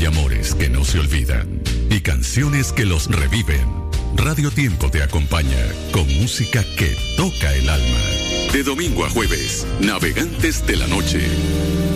Hay amores que no se olvidan y canciones que los reviven. Radio Tiempo te acompaña con música que toca el alma. De domingo a jueves, Navegantes de la Noche.